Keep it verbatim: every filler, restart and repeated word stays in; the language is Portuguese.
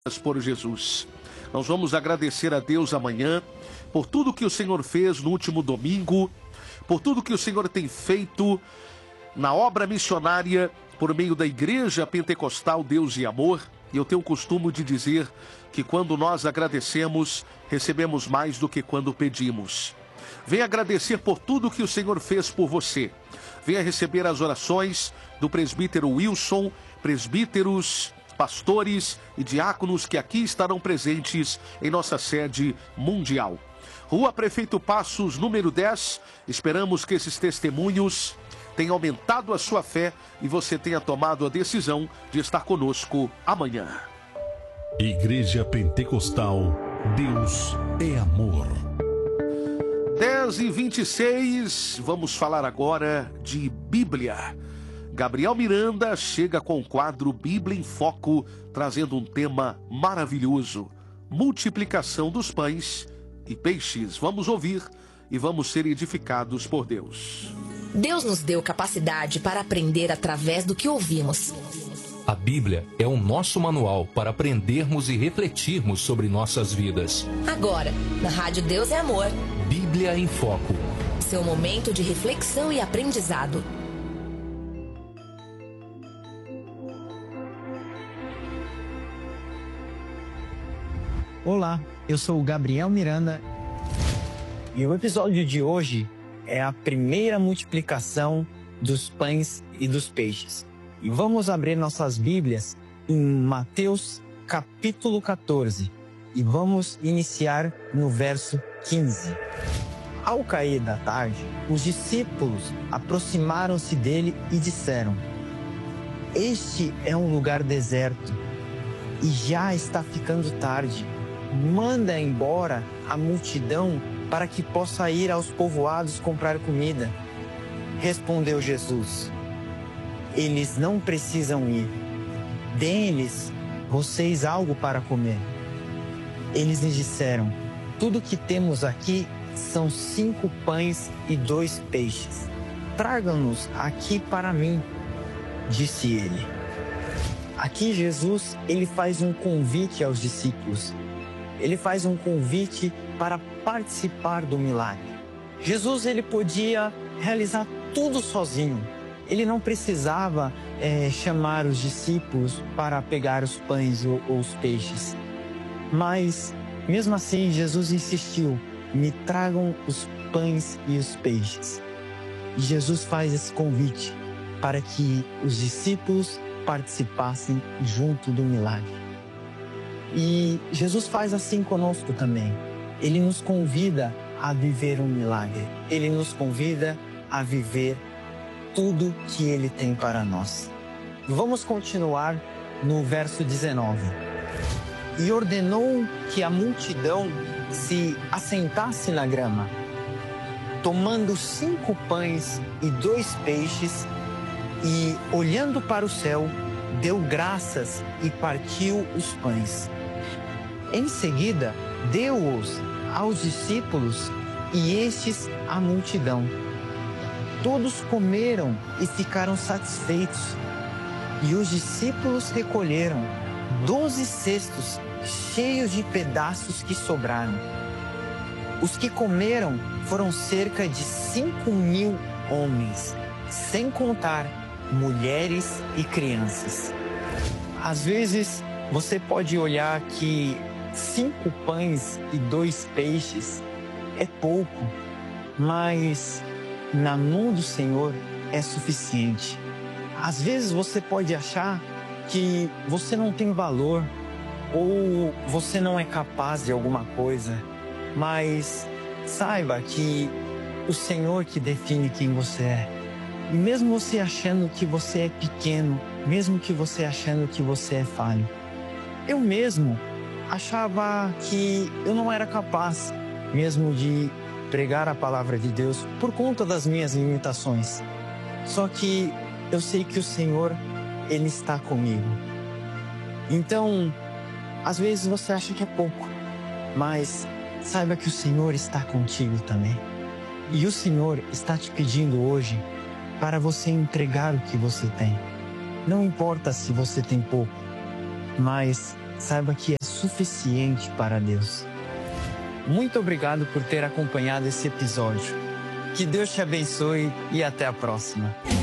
por Jesus. Nós vamos agradecer a Deus amanhã por tudo que o Senhor fez no último domingo, por tudo que o Senhor tem feito na obra missionária por meio da Igreja Pentecostal Deus e Amor. E eu tenho o costume de dizer que quando nós agradecemos, recebemos mais do que quando pedimos. Venha agradecer por tudo que o Senhor fez por você. Venha receber as orações do presbítero Wilson, presbíteros, pastores e diáconos que aqui estarão presentes em nossa sede mundial. Rua Prefeito Passos, número dez. Esperamos que esses testemunhos tenham aumentado a sua fé e você tenha tomado a decisão de estar conosco amanhã. Igreja Pentecostal, Deus é amor. dez e vinte e seis, vamos falar agora de Bíblia. Gabriel Miranda chega com o quadro Bíblia em Foco, trazendo um tema maravilhoso: multiplicação dos pães e peixes. Vamos ouvir e vamos ser edificados por Deus. Deus nos deu capacidade para aprender através do que ouvimos. A Bíblia é o nosso manual para aprendermos e refletirmos sobre nossas vidas. Agora, na Rádio Deus é Amor. Bíblia em Foco. Seu momento de reflexão e aprendizado. Olá, eu sou o Gabriel Miranda e o episódio de hoje é a primeira multiplicação dos pães e dos peixes. E vamos abrir nossas Bíblias em Mateus capítulo quatorze e vamos iniciar no verso quinze. Ao cair da tarde, os discípulos aproximaram-se dele e disseram: "Este é um lugar deserto e já está ficando tarde. Manda embora a multidão para que possa ir aos povoados comprar comida." Respondeu Jesus: "Eles não precisam ir. Dê-lhes vocês algo para comer." Eles lhe disseram: "Tudo que temos aqui são cinco pães e dois peixes. Tragam-nos aqui para mim", disse ele. Aqui Jesus, ele faz um convite aos discípulos. Ele faz um convite para participar do milagre. Jesus, ele podia realizar tudo sozinho. Ele não precisava é, chamar os discípulos para pegar os pães ou, ou os peixes. Mas, mesmo assim, Jesus insistiu: "Me tragam os pães e os peixes." E Jesus faz esse convite para que os discípulos participassem junto do milagre. E Jesus faz assim conosco também. Ele nos convida a viver um milagre. Ele nos convida a viver tudo que Ele tem para nós. Vamos continuar no verso dezenove. E ordenou que a multidão se assentasse na grama. Tomando cinco pães e dois peixes, e olhando para o céu, deu graças e partiu os pães. Em seguida, deu-os aos discípulos e estes à multidão. Todos comeram e ficaram satisfeitos. E os discípulos recolheram doze cestos cheios de pedaços que sobraram. Os que comeram foram cerca de cinco mil homens, sem contar mulheres e crianças. Às vezes, você pode olhar que cinco pães e dois peixes é pouco, mas na mão do Senhor é suficiente. Às vezes você pode achar que você não tem valor ou você não é capaz de alguma coisa, mas saiba que o Senhor que define quem você é. E mesmo você achando que você é pequeno, mesmo que você achando que você é falho, eu mesmo achava que eu não era capaz mesmo de pregar a palavra de Deus por conta das minhas limitações. Só que eu sei que o Senhor, Ele está comigo. Então, às vezes você acha que é pouco, mas saiba que o Senhor está contigo também. E o Senhor está te pedindo hoje para você entregar o que você tem. Não importa se você tem pouco, mas saiba que é suficiente para Deus. Muito obrigado por ter acompanhado esse episódio. Que Deus te abençoe e até a próxima.